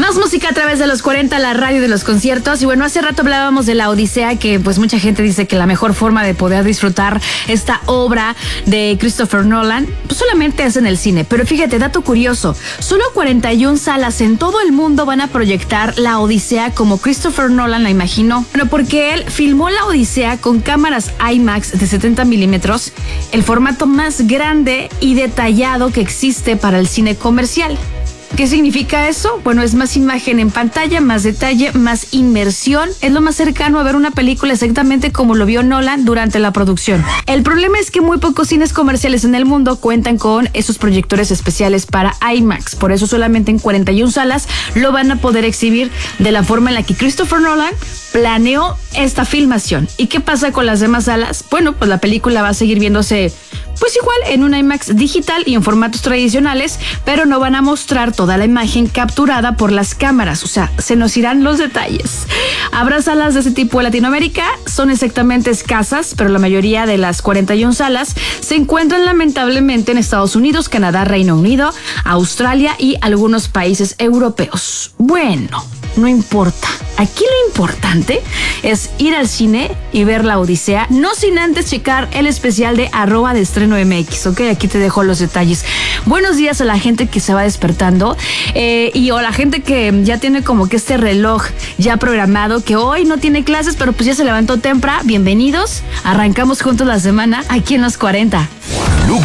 Más música a través de los 40, la radio de los conciertos. Y bueno, hace rato hablábamos de la Odisea, que pues mucha gente dice que la mejor forma de poder disfrutar esta obra de Christopher Nolan pues solamente es en el cine. Pero fíjate, dato curioso, solo 41 salas en todo el mundo van a proyectar la Odisea como Christopher Nolan la imaginó. Bueno, porque él filmó la Odisea con cámaras IMAX de 70 milímetros, el formato más grande y detallado que existe para el cine comercial. ¿Qué significa eso? Bueno, es más imagen en pantalla, más detalle, más inmersión. Es lo más cercano a ver una película exactamente como lo vio Nolan durante la producción. El problema es que muy pocos cines comerciales en el mundo cuentan con esos proyectores especiales para IMAX. Por eso solamente en 41 salas lo van a poder exhibir de la forma en la que Christopher Nolan planeó esta filmación. ¿Y qué pasa con las demás salas? Bueno, pues la película va a seguir viéndose pues igual en un IMAX digital y en formatos tradicionales, pero no van a mostrar toda la imagen capturada por las cámaras, o sea, se nos irán los detalles. Habrá salas de ese tipo en Latinoamérica, son exactamente escasas, pero la mayoría de las 41 salas se encuentran lamentablemente en Estados Unidos, Canadá, Reino Unido, Australia y algunos países europeos. Bueno, no importa. Aquí lo importante es ir al cine y ver la Odisea, no sin antes checar el especial de @deestreno.mx, ¿ok? Aquí te dejo los detalles. Buenos días a la gente que se va despertando y o la gente que ya tiene como que este reloj ya programado, que hoy no tiene clases, pero pues ya se levantó temprano. Bienvenidos, arrancamos juntos la semana aquí en los 40.